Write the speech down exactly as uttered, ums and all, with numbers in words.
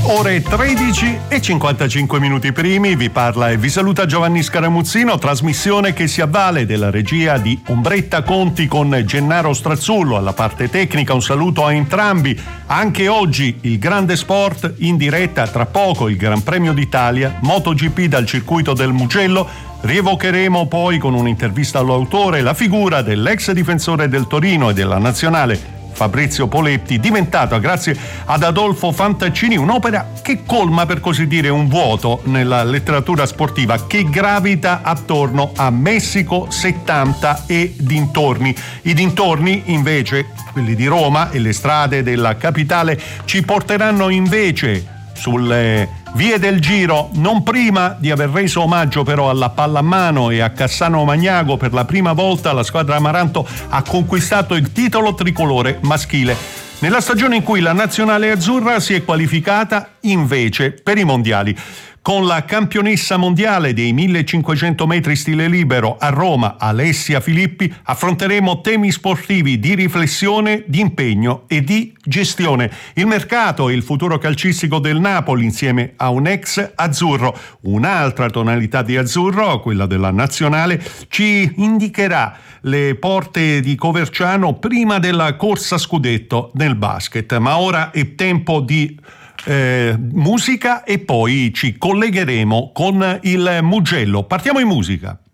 Ore tredici e cinquantacinque minuti primi, vi parla e vi saluta Giovanni Scaramuzzino, trasmissione che si avvale della regia di Ombretta Conti con Gennaro Strazzullo alla parte tecnica. Un saluto a entrambi. Anche oggi il grande sport in diretta, tra poco il Gran Premio d'Italia, MotoGP dal circuito del Mugello. Rievocheremo poi con un'intervista all'autore la figura dell'ex difensore del Torino e della Nazionale Fabrizio Poletti, diventata grazie ad Adolfo Fantaccini un'opera che colma, per così dire, un vuoto nella letteratura sportiva che gravita attorno a Messico settanta e dintorni. I dintorni invece, quelli di Roma e le strade della capitale, ci porteranno invece sulle vie del Giro, non prima di aver reso omaggio però alla pallamano e a Cassano Magnago. Per la prima volta la squadra Amaranto ha conquistato il titolo tricolore maschile, nella stagione in cui la nazionale azzurra si è qualificata invece per i mondiali. Con la campionessa mondiale dei millecinquecento metri stile libero a Roma, Alessia Filippi, affronteremo temi sportivi di riflessione, di impegno e di gestione. Il mercato e il futuro calcistico del Napoli insieme a un ex azzurro. Un'altra tonalità di azzurro, quella della nazionale, ci indicherà le porte di Coverciano prima della corsa scudetto nel basket. Ma ora è tempo di Eh, musica e poi ci collegheremo con il Mugello. Partiamo in musica.